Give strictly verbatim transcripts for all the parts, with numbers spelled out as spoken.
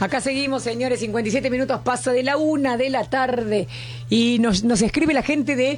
Acá seguimos, señores, cincuenta y siete minutos pasa de la una de la tarde y nos, nos escribe la gente de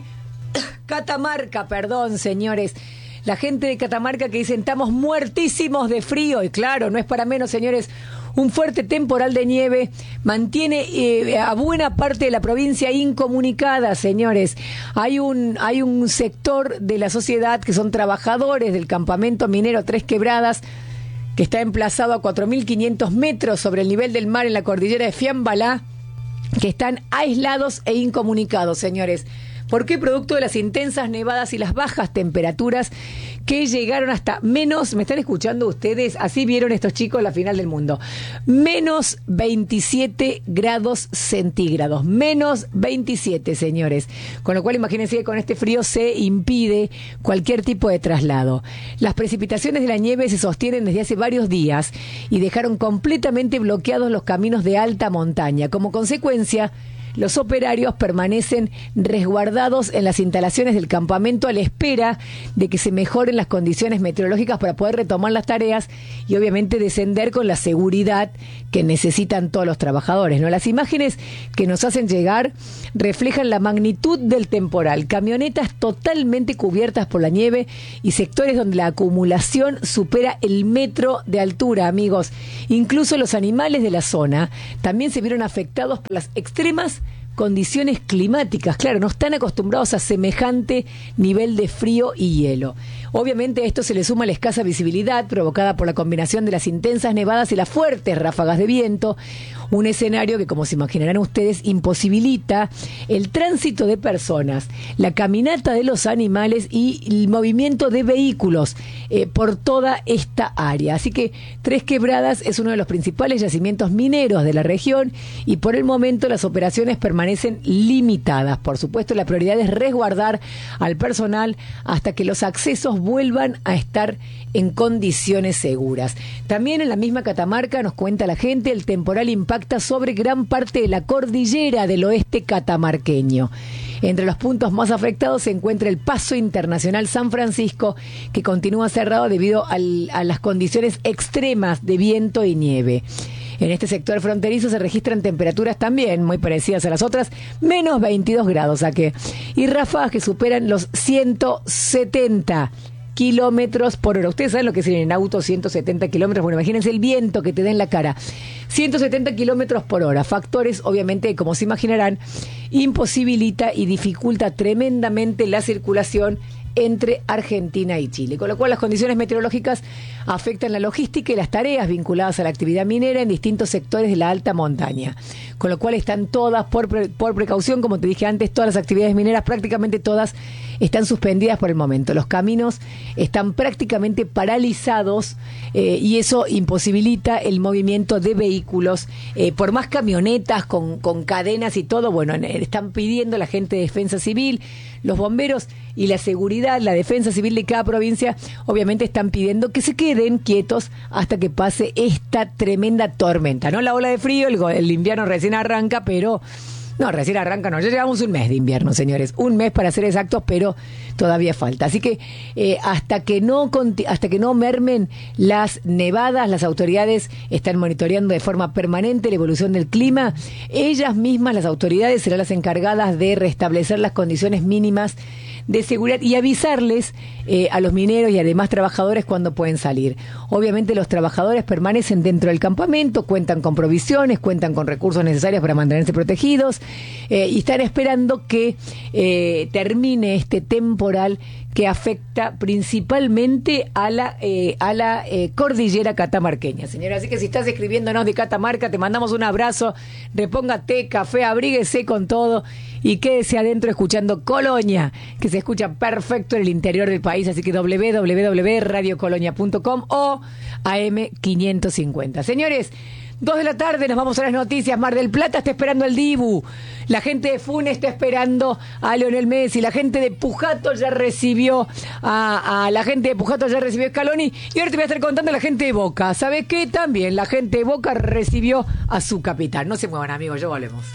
Catamarca, perdón, señores. La gente de Catamarca que dicen, estamos muertísimos de frío. Y claro, no es para menos, señores. Un fuerte temporal de nieve mantiene eh, a buena parte de la provincia incomunicada, señores. Hay un, hay un sector de la sociedad que son trabajadores del campamento minero Tres Quebradas, que está emplazado a cuatro mil quinientos metros sobre el nivel del mar en la cordillera de Fiambalá, que están aislados e incomunicados, señores. ¿Por qué? Producto de las intensas nevadas y las bajas temperaturas que llegaron hasta menos, ¿me están escuchando ustedes? Así vieron estos chicos la final del mundo. Menos veintisiete grados centígrados. Menos veintisiete, señores. Con lo cual, imagínense que con este frío se impide cualquier tipo de traslado. Las precipitaciones de la nieve se sostienen desde hace varios días y dejaron completamente bloqueados los caminos de alta montaña. Como consecuencia, los operarios permanecen resguardados en las instalaciones del campamento a la espera de que se mejoren las condiciones meteorológicas para poder retomar las tareas y obviamente descender con la seguridad que necesitan todos los trabajadores, ¿no? Las imágenes que nos hacen llegar reflejan la magnitud del temporal. Camionetas totalmente cubiertas por la nieve y sectores donde la acumulación supera el metro de altura, amigos. Incluso los animales de la zona también se vieron afectados por las extremas condiciones climáticas. Claro, no están acostumbrados a semejante nivel de frío y hielo. Obviamente a esto se le suma la escasa visibilidad provocada por la combinación de las intensas nevadas y las fuertes ráfagas de viento, un escenario que, como se imaginarán ustedes, imposibilita el tránsito de personas, la caminata de los animales y el movimiento de vehículos eh, por toda esta área. Así que Tres Quebradas es uno de los principales yacimientos mineros de la región y por el momento las operaciones permanecen limitadas. Por supuesto, la prioridad es resguardar al personal hasta que los accesos vuelvan a estar en condiciones seguras. También en la misma Catamarca, nos cuenta la gente, el temporal impacta sobre gran parte de la cordillera del oeste catamarqueño. Entre los puntos más afectados se encuentra el Paso Internacional San Francisco, que continúa cerrado debido al, a las condiciones extremas de viento y nieve. En este sector fronterizo se registran temperaturas también muy parecidas a las otras, menos veintidós grados, ¿a qué? Y ráfagas que superan los ciento setenta kilómetros por hora. Ustedes saben lo que es ir en auto ciento setenta kilómetros. Bueno, imagínense el viento que te da en la cara. ciento setenta kilómetros por hora. Factores, obviamente, como se imaginarán, imposibilita y dificulta tremendamente la circulación entre Argentina y Chile, con lo cual las condiciones meteorológicas afectan la logística y las tareas vinculadas a la actividad minera en distintos sectores de la alta montaña, con lo cual están todas, por, pre, por precaución, como te dije antes, todas las actividades mineras, prácticamente todas están suspendidas por el momento. Los caminos están prácticamente paralizados eh, y eso imposibilita el movimiento de vehículos, eh, por más camionetas con, con cadenas y todo. Bueno, están pidiendo la gente de Defensa Civil, los bomberos y la seguridad, la defensa civil de cada provincia, obviamente están pidiendo que se queden quietos hasta que pase esta tremenda tormenta, ¿no? La ola de frío, el, el invierno recién arranca, pero... No, recién arranca, no, ya llevamos un mes de invierno, señores, un mes para ser exactos, pero todavía falta. Así que eh, hasta que no hasta que no mermen las nevadas, las autoridades están monitoreando de forma permanente la evolución del clima. Ellas mismas, las autoridades, serán las encargadas de restablecer las condiciones mínimas de seguridad y avisarles eh, a los mineros y además trabajadores cuando pueden salir. Obviamente los trabajadores permanecen dentro del campamento, cuentan con provisiones, cuentan con recursos necesarios para mantenerse protegidos eh, y están esperando que eh, termine este temporal que afecta principalmente a la eh, a la eh, cordillera catamarqueña, señora. Así que si estás escribiéndonos de Catamarca, te mandamos un abrazo, repóngate café, abríguese con todo y quédese adentro escuchando Colonia, que se escucha perfecto en el interior del país, así que doble u doble u doble u punto radio colonia punto com o A M quinientos cincuenta. Señores, dos de la tarde, nos vamos a las noticias. Mar del Plata está esperando al Dibu. La gente de Funes está esperando a Lionel Messi. La gente de Pujato ya recibió a, a la gente de Pujato ya recibió a Scaloni. Y ahora te voy a estar contando a la gente de Boca. ¿Sabes qué? También la gente de Boca recibió a su capitán. No se muevan, amigos, ya volvemos.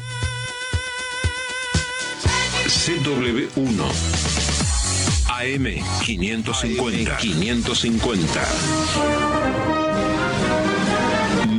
C W uno A M quinientos cincuenta. quinientos cincuenta.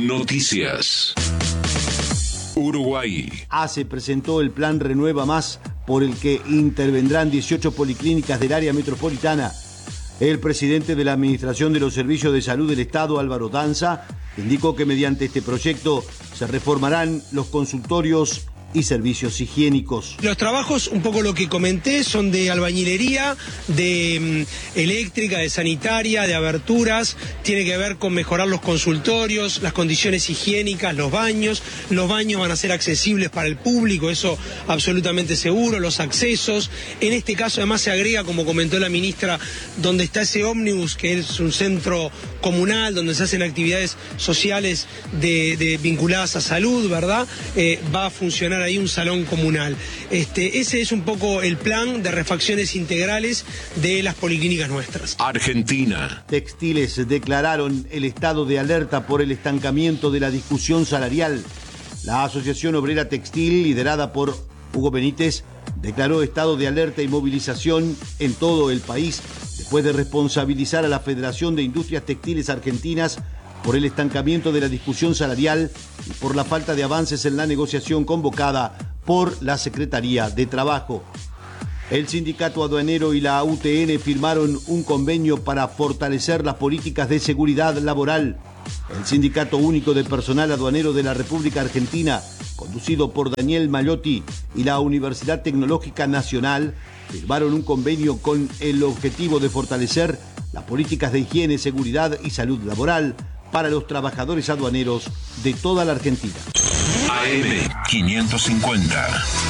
Noticias. Uruguay. A C E presentó el plan Renueva Más, por el que intervendrán dieciocho policlínicas del área metropolitana. El presidente de la Administración de los Servicios de Salud del Estado, Álvaro Danza, indicó que mediante este proyecto se reformarán los consultorios y servicios higiénicos. Los trabajos, un poco lo que comenté, son de albañilería, de um, eléctrica, de sanitaria, de aberturas, tiene que ver con mejorar los consultorios, las condiciones higiénicas, los baños, los baños van a ser accesibles para el público, eso absolutamente seguro, los accesos, en este caso además se agrega, como comentó la ministra, donde está ese ómnibus, que es un centro comunal, donde se hacen actividades sociales de, de, vinculadas a salud, ¿verdad? Eh, va a funcionar ahí un salón comunal. Este, ese es un poco el plan de refacciones integrales de las policlínicas nuestras. Argentina. Textiles declararon el estado de alerta por el estancamiento de la discusión salarial. La Asociación Obrera Textil, liderada por Hugo Benítez, declaró estado de alerta y movilización en todo el país después de responsabilizar a la Federación de Industrias Textiles Argentinas por el estancamiento de la discusión salarial y por la falta de avances en la negociación convocada por la Secretaría de Trabajo. El sindicato aduanero y la U T N firmaron un convenio para fortalecer las políticas de seguridad laboral. El Sindicato Único de Personal Aduanero de la República Argentina, conducido por Daniel Mallotti, y la Universidad Tecnológica Nacional firmaron un convenio con el objetivo de fortalecer las políticas de higiene, seguridad y salud laboral para los trabajadores aduaneros de toda la Argentina. A M quinientos cincuenta.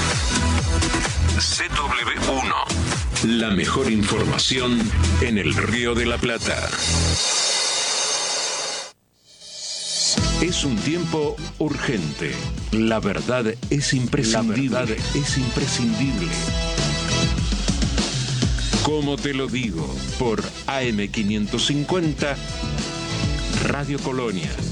C W uno. La mejor información en el Río de la Plata. Es un tiempo urgente. La verdad es imprescindible. La verdad es imprescindible. Como te lo digo, por A M quinientos cincuenta, Radio Colonia.